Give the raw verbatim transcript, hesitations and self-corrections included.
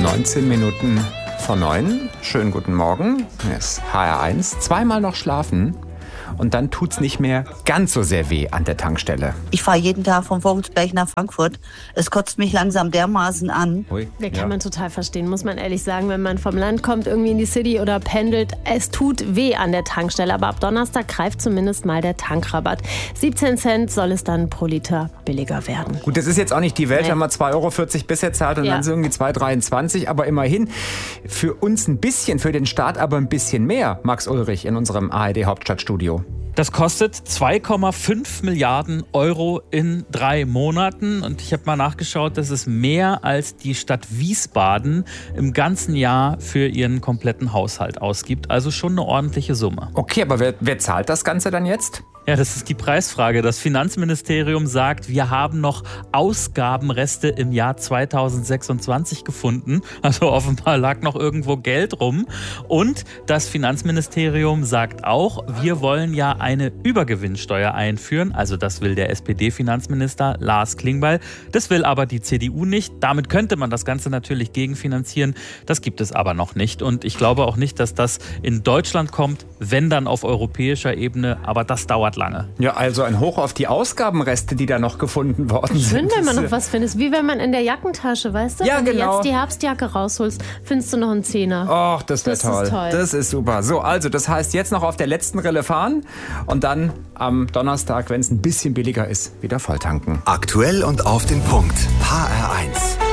neunzehn Minuten vor neun. Schönen guten Morgen. Hier ist H R eins. Zweimal noch schlafen und dann tut's nicht mehr ganz so sehr weh an der Tankstelle. Ich fahre jeden Tag von Vogelsberg nach Frankfurt. Es kotzt mich langsam dermaßen an. Ui, Ja, kann ja. man total verstehen, muss man ehrlich sagen, wenn man vom Land kommt, irgendwie in die City oder pendelt. Es tut weh an der Tankstelle, aber ab Donnerstag greift zumindest mal der Tankrabatt. siebzehn Cent soll es dann pro Liter billiger werden. Gut, das ist jetzt auch nicht die Welt, Nee. wenn man zwei Euro vierzig bisher zahlt und Ja. dann so irgendwie zwei Euro dreiundzwanzig. Aber immerhin für uns ein bisschen, für den Staat aber ein bisschen mehr, Max Ulrich in unserem A R D-Hauptstadtstudio. Das kostet zwei Komma fünf Milliarden Euro in drei Monaten. Und ich habe mal nachgeschaut, das ist mehr als die Stadt Wiesbaden im ganzen Jahr für ihren kompletten Haushalt ausgibt. Also schon eine ordentliche Summe. Okay, aber wer, wer zahlt das Ganze dann jetzt? Ja, das ist die Preisfrage. Das Finanzministerium sagt, wir haben noch Ausgabenreste im Jahr zweitausendsechsundzwanzig gefunden. Also offenbar lag noch irgendwo Geld rum. Und das Finanzministerium sagt auch, wir wollen ja eine Übergewinnsteuer einführen. Also das will der S P D-Finanzminister Lars Klingbeil. Das will aber die C D U nicht. Damit könnte man das Ganze natürlich gegenfinanzieren. Das gibt es aber noch nicht. Und ich glaube auch nicht, dass das in Deutschland kommt, wenn dann auf europäischer Ebene. Aber das dauert lange. Ja, also ein Hoch auf die Ausgabenreste, die da noch gefunden worden Schön, sind. wenn man Das, noch was findet. Wie wenn man in der Jackentasche, weißt du? Ja, wenn genau. du jetzt die Herbstjacke rausholst, findest du noch einen Zehner. Ach, das wäre Das ist toll. toll. Das ist super. So, also das heißt jetzt noch auf der letzten Rille fahren und dann am Donnerstag, wenn es ein bisschen billiger ist, wieder volltanken. Aktuell und auf den Punkt. H R eins.